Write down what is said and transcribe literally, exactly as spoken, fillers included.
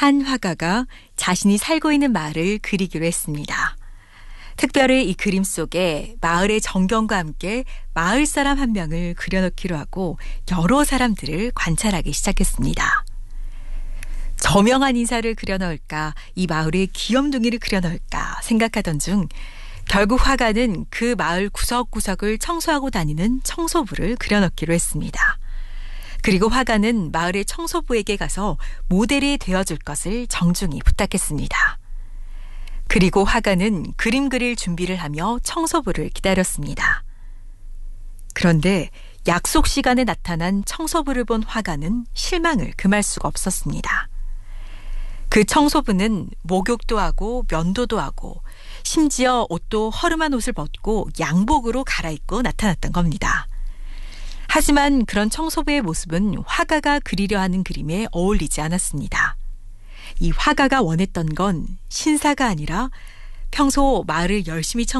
한 화가가 자신이 살고 있는 마을을 그리기로 했습니다. 특별히 이 그림 속에 마을의 전경과 함께 마을 사람 한 명을 그려넣기로 하고 여러 사람들을 관찰하기 시작했습니다. 저명한 인사를 그려넣을까, 이 마을의 귀염둥이를 그려넣을까 생각하던 중 결국 화가는 그 마을 구석구석을 청소하고 다니는 청소부를 그려넣기로 했습니다. 그리고 화가는 마을의 청소부에게 가서 모델이 되어줄 것을 정중히 부탁했습니다. 그리고 화가는 그림 그릴 준비를 하며 청소부를 기다렸습니다. 그런데 약속 시간에 나타난 청소부를 본 화가는 실망을 금할 수가 없었습니다. 그 청소부는 목욕도 하고 면도도 하고 심지어 옷도 허름한 옷을 벗고 양복으로 갈아입고 나타났던 겁니다. 하지만 그런 청소부의 모습은 화가가 그리려 하는 그림에 어울리지 않았습니다. 이 화가가 원했던 건 신사가 아니라 평소 마을을 열심히